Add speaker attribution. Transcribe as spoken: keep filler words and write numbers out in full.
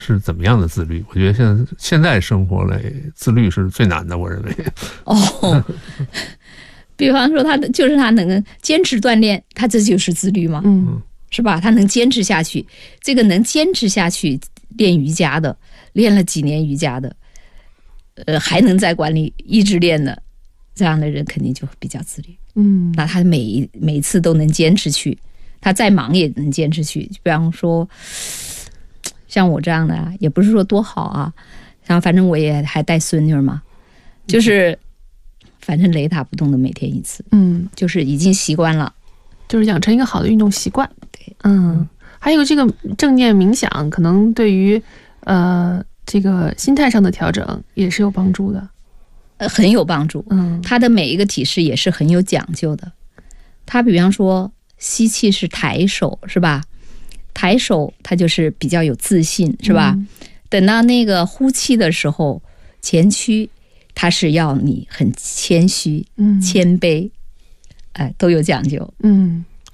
Speaker 1: 是怎么样的自律？我觉得现在现在生活类自律是最难的，我认为。
Speaker 2: 哦，比方说他就是他能坚持锻炼，他这就是自律吗？
Speaker 3: 嗯，
Speaker 2: 是吧？他能坚持下去，这个能坚持下去练瑜伽的，练了几年瑜伽的，呃，还能在馆里一直练的，这样的人肯定就比较自律。
Speaker 3: 嗯，
Speaker 2: 那他每一每一次都能坚持去，他再忙也能坚持去。比方说，像我这样的啊，也不是说多好啊，然后反正我也还带孙女嘛，就是反正雷打不动的每天一次，
Speaker 3: 嗯，
Speaker 2: 就是已经习惯了，
Speaker 3: 就是养成一个好的运动习惯。
Speaker 2: 对，
Speaker 3: 嗯，还有这个正念冥想，可能对于呃这个心态上的调整也是有帮助的。
Speaker 2: 呃，很有帮助。
Speaker 3: 嗯，
Speaker 2: 他的每一个体式也是很有讲究的。他比方说吸气是抬手，是吧？抬手他就是比较有自信，是吧？
Speaker 3: 嗯、
Speaker 2: 等到那个呼气的时候，前屈，他是要你很谦虚、
Speaker 3: 嗯、
Speaker 2: 谦卑，哎、呃，都有讲究。
Speaker 3: 嗯，